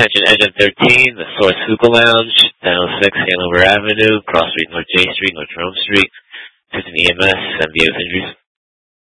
Attention Engine 13, the Source Hookah Lounge, 1006 Hanover Avenue, Cross Street, North J Street, North Jerome Street. Assisting EMS, MBA with injuries.